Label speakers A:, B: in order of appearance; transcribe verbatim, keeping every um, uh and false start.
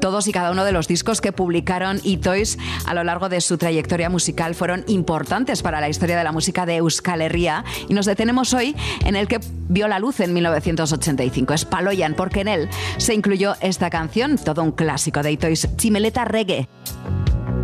A: Todos y cada uno de los discos que publicaron Itoiz a lo largo de su trayectoria musical fueron importantes para la historia de la música de Euskal Herria, y nos detenemos hoy en el que vio la luz en mil novecientos ochenta y cinco. Es Paloian, porque en él se incluyó esta canción, todo un clásico de Itoiz, Tximeleta Reggae.